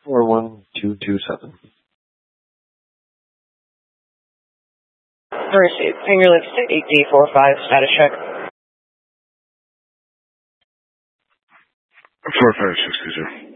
41227. Received. Finger lift 8D45, status check. 456, sir.